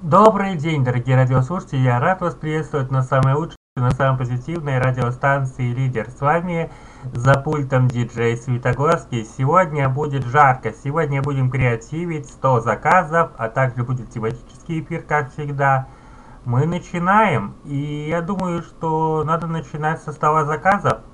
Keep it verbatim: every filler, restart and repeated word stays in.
Добрый день, дорогие радиослушатели! Я рад вас приветствовать на самой лучшей, на самой позитивной радиостанции «Лидер». С вами за пультом диджей Светогорский. Сегодня будет жарко, сегодня будем креативить, сто заказов, а также будет тематический эфир, как всегда. Мы начинаем, и я думаю, что надо начинать со стола заказов.